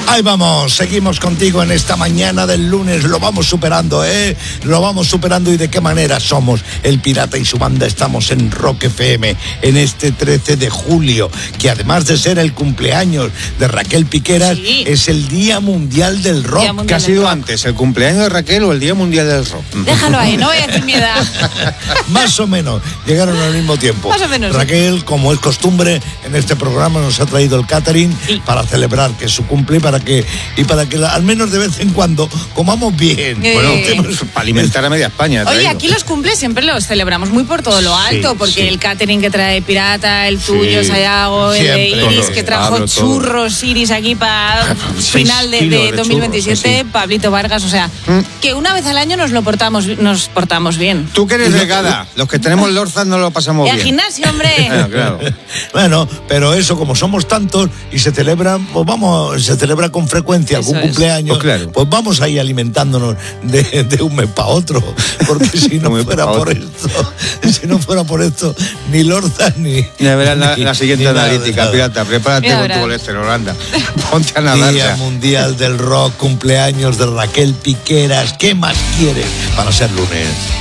Ahí vamos, seguimos contigo en esta mañana del lunes, lo vamos superando, lo vamos superando. ¿Y de qué manera? Somos El Pirata y su banda, estamos en Rock FM en este 13 de julio, que además de ser el cumpleaños de Raquel Piqueras, sí, es el Día Mundial del Rock. ¿Qué ha sido antes, el cumpleaños de Raquel o el Día Mundial del Rock? Déjalo ahí, no voy a decir mi edad. Más o menos, llegaron al mismo tiempo. Más o menos. Raquel, como es costumbre, en este programa nos ha traído el catering, sí, para celebrar que es su cumple y para que al menos de vez en cuando comamos bien. Bueno, para alimentar a media España. Oye, aquí los cumples siempre los celebramos muy por todo lo alto, sí, porque sí, el catering que trae Pirata, el tuyo, sí, Sayago, el de Iris, que trajo Pablo, churros, Iris aquí para final de 2027, churros, sí, Pablito Vargas, o sea, que una vez al año nos portamos bien. Tú que eres delgada, los que tenemos lorzas no lo pasamos bien. Y al gimnasio, hombre. Claro. Bueno, pero eso, como somos tantos y se celebra, pues se celebra con frecuencia algún cumpleaños, pues, claro, pues vamos ahí alimentándonos de un mes para otro, porque si no fuera por esto, ni lorzas ni... Ya verás la siguiente analítica, Pirata, prepárate con tu colesterol, anda, ponte a nadar. Día Mundial del Rock, cumpleaños de Raquel Piqueras, ¿qué más quieres para ser lunes?